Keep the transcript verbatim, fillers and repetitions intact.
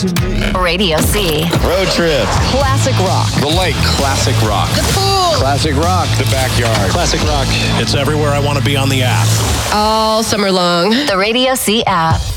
to me. Radio C. Road trip. Classic rock. The lake. Classic rock. The pool. Classic rock. The backyard. Classic rock. It's everywhere I want to be on the app. All summer long. The Radio C app.